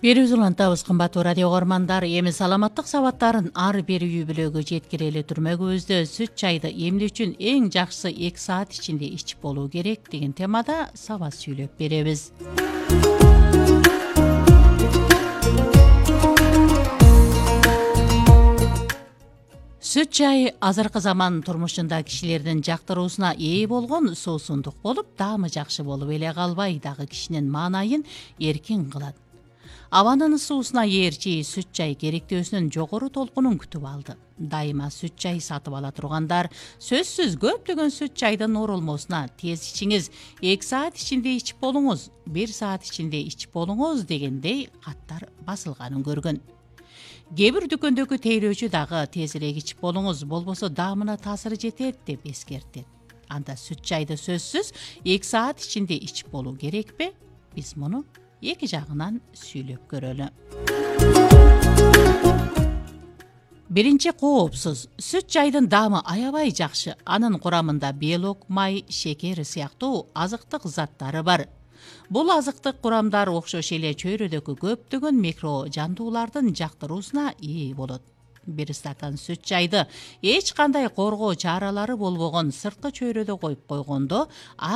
Берүүбүз улантабыз кымбаттуу радио көрмандар. Эми саламаттык сабаттарын ар бир үй бүлөгө жеткирели турмөгүбүздө сүт чайды эмне үчүн эң жакшысы 2 саат ичинде ичип болуу керек деген темада сабат сүйлөп беребиз. Сүт чай азыркы заман турмушунда кишилердин жактыруусуна ээ болгон суусундук болуп, даамы жакшы болуп эле калбай, дагы кишинин маанайын эркин кылат. Абанын ысуусуна ээрчи сүт чай керектөөсүнүн жогору толкунун күтүп алды. Дайыма сүт чай сатып ала тургандар сөзсүз көптөгөн сүт чайдын оролмосуна тез ичиңиз, 2 саат ичинде ичип болуңуз, 1 саат ичинде ичип болуңуз дегендей каттар басылганын көргөн. Кээ бир дүкөндөгү тейлөөчү дагы тезирээк ичип болуңуз, болбосо даамына таасиры жетет деп эскертет. Анда сүт чайды сөзсүз 2 саат ичинде ичип болуу керекпи? Биз муну эки жагынан сүйлөп көрөлү. Биринчи, коопсуз. Сүт чайдын даамы аябай жакшы. Анын курамында белок, май, шекер сыяктуу азыктык заттары бар. Бул азыктык курамдар окшош эле чөйрөдөгү көптөгөн микро жандуулардын жактыруусуна ээ болот. Бир стакан сүт чайды эч кандай коргоо чаралары болбогон сырткы чөйрөдө коюп койгондо